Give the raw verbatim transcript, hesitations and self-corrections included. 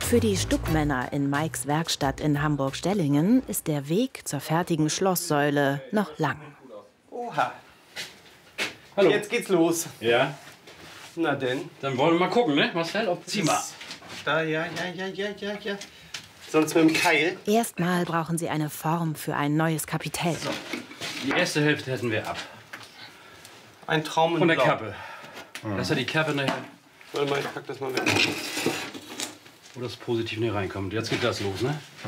Für die Stuckmänner in Mikes Werkstatt in Hamburg-Stellingen ist der Weg zur fertigen Schlosssäule noch lang. Oha. Hallo. Jetzt geht's los. Ja. Na denn. Dann wollen wir mal gucken, ne, Marcel? Ob zieh mal. Da, ja, ja, ja, ja, ja, ja. Sonst mit dem Keil. Erstmal brauchen sie eine Form für ein neues Kapitell. So. Die erste Hälfte hätten wir ab. Ein Traum in Von der Blau. Kappe. Mhm. Dass er die Kappe nachher, Warte mal, ich pack das mal weg. wo das positiv nicht reinkommt. Jetzt geht das los, ne?